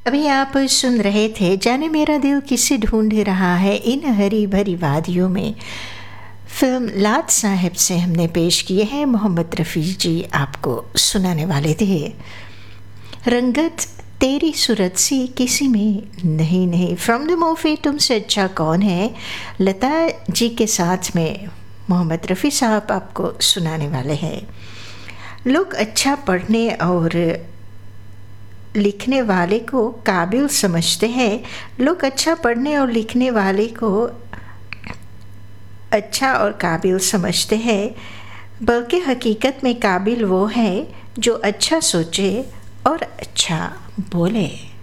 अभी आप सुन रहे थे जाने मेरा दिल किसे ढूंढ रहा है इन हरी भरी वादियों में। फिल्म लाट साहब से हमने पेश किए हैं, मोहम्मद रफ़ी जी आपको सुनाने वाले थे। रंगत तेरी सूरत सी किसी में नहीं नहीं, फ्रॉम द मूवी तुमसे अच्छा कौन है, लता जी के साथ में मोहम्मद रफ़ी साहब आपको सुनाने वाले हैं। लोग अच्छा पढ़ने और लिखने वाले को काबिल समझते हैं, लोग अच्छा पढ़ने और लिखने वाले को अच्छा और काबिल समझते हैं, बल्कि हकीकत में काबिल वो है जो अच्छा सोचे और अच्छा बोले।